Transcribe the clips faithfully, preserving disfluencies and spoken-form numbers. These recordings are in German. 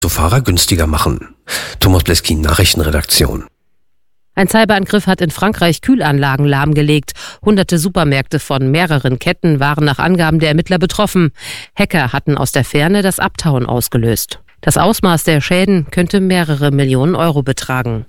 Autofahrer günstiger machen. Thomas Bleskin, Nachrichtenredaktion. Ein Cyberangriff hat in Frankreich Kühlanlagen lahmgelegt. Hunderte Supermärkte von mehreren Ketten waren nach Angaben der Ermittler betroffen. Hacker hatten aus der Ferne das Abtauen ausgelöst. Das Ausmaß der Schäden könnte mehrere Millionen Euro betragen.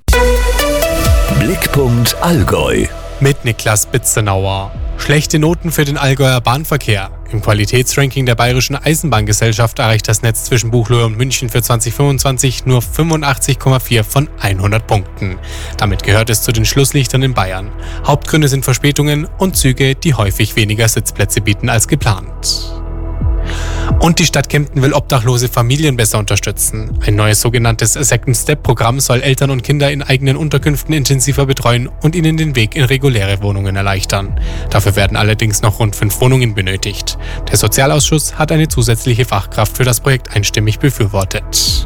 Blickpunkt Allgäu. Mit Niklas Bitzenauer. Schlechte Noten für den Allgäuer Bahnverkehr. Im Qualitätsranking der Bayerischen Eisenbahngesellschaft erreicht das Netz zwischen Buchloe und München für zwanzig fünfundzwanzig nur fünfundachtzig Komma vier von hundert Punkten. Damit gehört es zu den Schlusslichtern in Bayern. Hauptgründe sind Verspätungen und Züge, die häufig weniger Sitzplätze bieten als geplant. Und die Stadt Kempten will obdachlose Familien besser unterstützen. Ein neues sogenanntes Second-Step-Programm soll Eltern und Kinder in eigenen Unterkünften intensiver betreuen und ihnen den Weg in reguläre Wohnungen erleichtern. Dafür werden allerdings noch rund fünf Wohnungen benötigt. Der Sozialausschuss hat eine zusätzliche Fachkraft für das Projekt einstimmig befürwortet.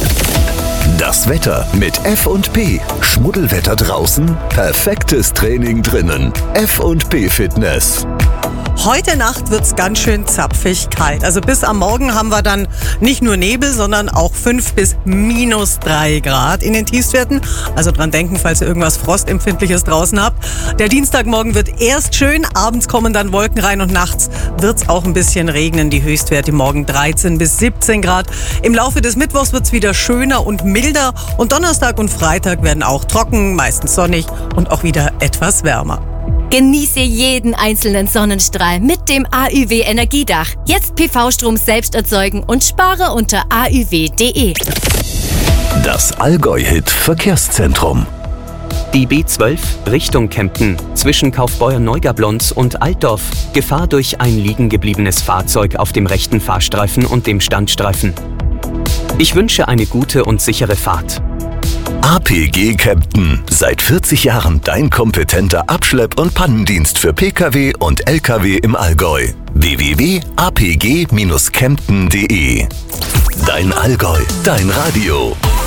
Das Wetter mit F und P. Schmuddelwetter draußen, perfektes Training drinnen. F und P Fitness. Heute Nacht wird's ganz schön zapfig kalt. Also bis am Morgen haben wir dann nicht nur Nebel, sondern auch fünf bis minus drei Grad in den Tiefstwerten. Also dran denken, falls ihr irgendwas Frostempfindliches draußen habt. Der Dienstagmorgen wird erst schön, abends kommen dann Wolken rein und nachts wird's auch ein bisschen regnen. Die Höchstwerte morgen dreizehn bis siebzehn Grad. Im Laufe des Mittwochs wird's wieder schöner und milder. Und Donnerstag und Freitag werden auch trocken, meistens sonnig und auch wieder etwas wärmer. Genieße jeden einzelnen Sonnenstrahl mit dem A Ü W Energiedach. Jetzt P V-Strom selbst erzeugen und spare unter a ü w punkt d e. Das Allgäu-Hit Verkehrszentrum. Die B zwölf Richtung Kempten zwischen Kaufbeuer-Neugablonz und Altdorf. Gefahr durch ein liegengebliebenes Fahrzeug auf dem rechten Fahrstreifen und dem Standstreifen. Ich wünsche eine gute und sichere Fahrt. A P G Kempten. Seit vierzig Jahren dein kompetenter Abschlepp- und Pannendienst für Pkw und Lkw im Allgäu. w w w punkt a p g dash kempten punkt d e. Dein Allgäu, dein Radio.